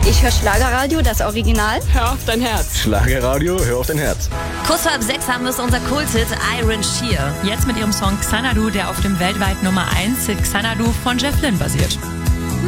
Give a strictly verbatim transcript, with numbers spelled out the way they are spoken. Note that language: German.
Ich höre Schlagerradio, das Original. Hör auf dein Herz. Schlagerradio, hör auf dein Herz. Kurz vor halb sechs haben wir es, unser Kulthit Iron Shear. Jetzt mit ihrem Song Xanadu, der auf dem weltweit Nummer eins Hit Xanadu von Jeff Lynne basiert.